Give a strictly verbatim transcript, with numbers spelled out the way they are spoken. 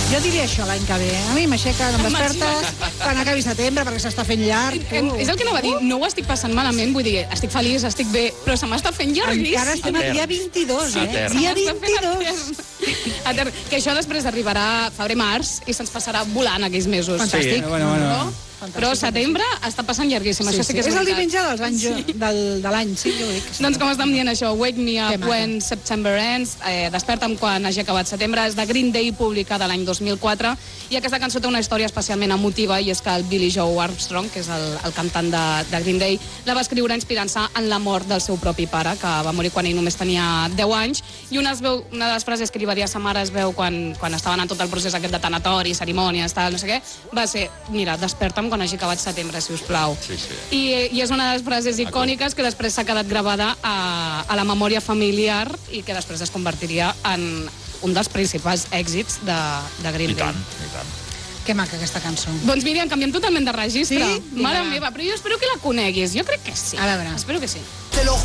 Jo diria això l'any que ve. A mi m'aixeca, em despertes, quan acabi setembre, perquè s'està fent llarg. És el que no va dir, no ho estic passant malament, vull dir, estic feliç, estic bé, però se m'està fent llarguíssim. Encara estem al dia vint-i-dos, eh? Dia vint-i-dos. Que això després arribarà febrer-març i se'ns passarà volant aquells mesos. Fantàstic. Bueno, bueno. Però setembre està passant llarguíssim, això sí que és És el veritat. diumenge dels anys del- de l'any, sí, jo ho dic. Doncs com estem dient això, Wake Me Que Up maco. When September Ends, eh, Desperta'm quan hagi acabat setembre, és de Green Day, publicada l'any dos mil quatre, i aquesta cançó té una història especialment emotiva, i és que el Billy Joe Armstrong, que és el, el cantant de, de Green Day, la va escriure inspirant-se en la mort del seu propi pare, que va morir quan ell només tenia deu anys, i una, es veu, una de les frases que li va dir a sa mare es veu quan, quan estaven en tot el procés aquest de tanatori, cerimònies, tal, no sé què, va ser, mira, desperta'm quan hagi acabat setembre, si us plau. Sí, sí. I, I és una de les frases icòniques que després s'ha quedat gravada a, a la memòria familiar i que després es convertiria en un dels principals èxits de, de Green I Day. tant, i tant. Que maca, aquesta cançó. Doncs Míriam, canviem totalment de registre. Sí? Mare Vinga. meva, però jo espero que la coneguis. Jo crec que sí. A veure. Espero que sí. Te lo